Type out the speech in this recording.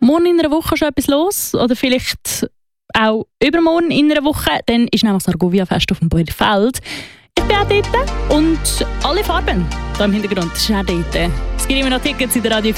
morgen in einer Woche schon etwas los oder vielleicht auch übermorgen in einer Woche, dann ist nämlich das Argovia-Fest auf dem Bodenfeld. Ich bin auch dort und alle Farben hier im Hintergrund sind auch dort. Es gibt immer noch Tickets in der Radio